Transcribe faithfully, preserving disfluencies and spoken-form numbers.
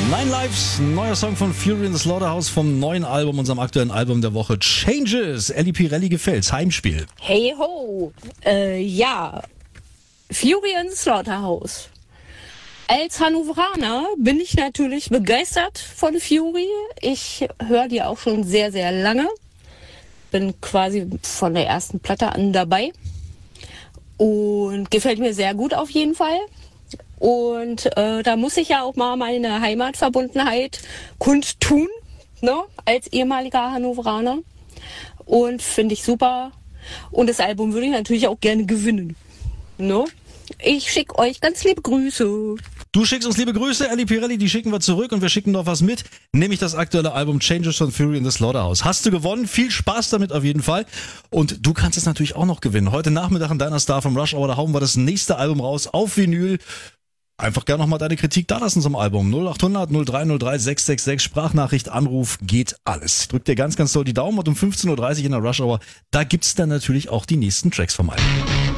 Nine Lives, neuer Song von Fury in the Slaughterhouse vom neuen Album, unserem aktuellen Album der Woche, Changes. Elli Pirelli gefällt's, Heimspiel. Hey ho, äh, ja, Fury in the Slaughterhouse. Als Hannoveraner bin ich natürlich begeistert von Fury. Ich höre die auch schon sehr, sehr lange. Bin quasi von der ersten Platte an dabei. Und gefällt mir sehr gut auf jeden Fall. Und äh, da muss ich ja auch mal meine Heimatverbundenheit kundtun, ne, als ehemaliger Hannoveraner. Und finde ich super. Und das Album würde ich natürlich auch gerne gewinnen. Ne? Ich schicke euch ganz liebe Grüße. Du schickst uns liebe Grüße, Elli Pirelli, die schicken wir zurück und wir schicken noch was mit, nämlich das aktuelle Album Changes von Fury in the Slaughterhouse. Hast du gewonnen? Viel Spaß damit auf jeden Fall. Und du kannst es natürlich auch noch gewinnen. Heute Nachmittag in deiner Star vom Rush Hour, da hauen wir das nächste Album raus auf Vinyl. Einfach gerne nochmal deine Kritik da lassen zum Album. null acht hundert null drei null drei sechs sechs sechs, Sprachnachricht, Anruf, geht alles. Ich drück dir ganz, ganz doll die Daumen und um fünfzehn Uhr dreißig in der Rush Hour, da gibt's dann natürlich auch die nächsten Tracks vom Album.